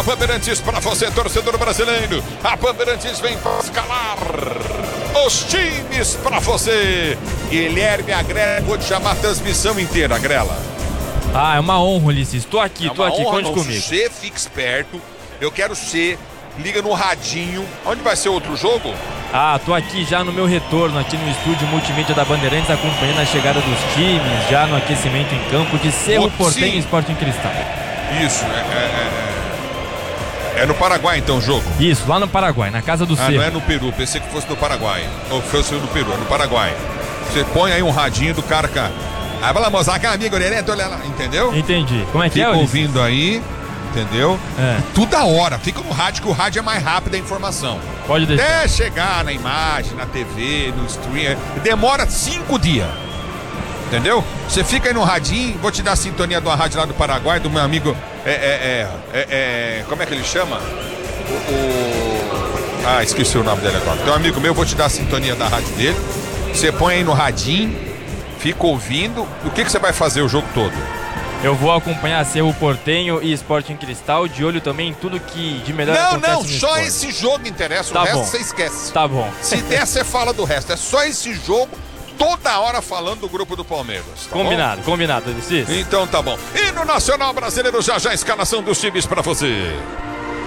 Bandeirantes para você, torcedor brasileiro. A Bandeirantes vem para escalar os times para você. Guilherme Agrela, vou te chamar a transmissão inteira, Agrela. É uma honra, Ulisses. Tô aqui, conte comigo. Você fica esperto. Eu quero ser. Liga no radinho. Onde vai ser outro jogo? Tô aqui já no meu retorno, aqui no estúdio multimídia da Bandeirantes, acompanhando a chegada dos times, já no aquecimento em campo de Cerro Porteño e Sporting Cristal. Isso, é no Paraguai então o jogo? Isso, lá no Paraguai, na casa do Cerro. Não é no Peru, pensei que fosse no Paraguai. Ou fosse no Peru, é no Paraguai. Você põe aí um radinho do cara cá. Aí vai lá mostrar que amigo, entendeu? Entendi. Como é que fica Ulisses? Ouvindo aí, entendeu? Toda hora, fica no rádio, que o rádio é mais rápido a informação. Pode deixar. Até chegar na imagem, na TV, no stream, demora 5 dias. Entendeu? Você fica aí no radinho, vou te dar a sintonia de uma rádio lá do Paraguai, do meu amigo. Como é que ele chama? Esqueci o nome dele agora. Tem um amigo meu, vou te dar a sintonia da rádio dele. Você põe aí no radinho, fica ouvindo. O que você vai fazer o jogo todo? Eu vou acompanhar Cerro Porteño e Sporting Cristal, de olho também em tudo que de melhor acontece no só esporte. Esse jogo interessa, o resto você esquece. Tá bom. Se der, você fala do resto. É só esse jogo, toda hora falando do grupo do Palmeiras. Tá combinado, Ulisses. Então tá bom. E no Nacional Brasileiro, já a escalação dos times pra você.